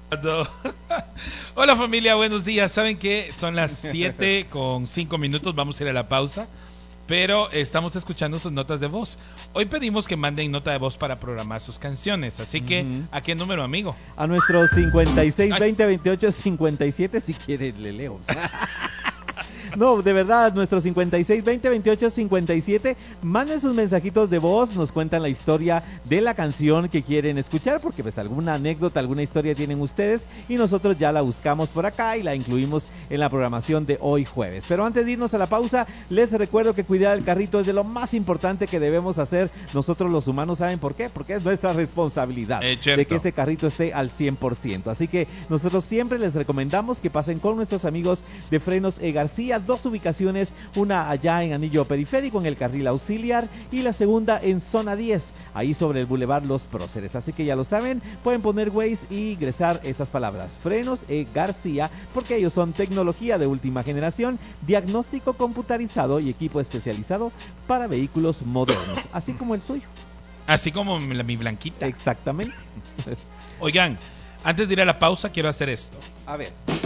No. Hola familia, buenos días. Saben que son las 7:05. Vamos a ir a la pausa, pero estamos escuchando sus notas de voz. Hoy pedimos que manden nota de voz para programar sus canciones, así que ¿a qué número, amigo? A nuestro 56 20 28 57, si quiere le leo. No, de verdad, nuestro 56 20 28 57, manden sus mensajitos de voz, nos cuentan la historia de la canción que quieren escuchar, porque pues alguna anécdota, alguna historia tienen ustedes y nosotros ya la buscamos por acá y la incluimos en la programación de hoy jueves. Pero antes de irnos a la pausa, les recuerdo que cuidar el carrito es de lo más importante que debemos hacer nosotros los humanos. ¿Saben por qué? Porque es nuestra responsabilidad de que ese carrito esté al 100%. Así que nosotros siempre les recomendamos que pasen con nuestros amigos de Frenos García. Dos ubicaciones, una allá en Anillo Periférico en el carril auxiliar y la segunda en zona 10, ahí sobre el Boulevard Los Próceres. Así que ya lo saben, pueden poner Waze y ingresar estas palabras: Frenos García, porque ellos son tecnología de última generación, diagnóstico computarizado y equipo especializado para vehículos modernos, así como el suyo. Así como mi blanquita. Exactamente. Oigan, antes de ir a la pausa quiero hacer esto. A ver.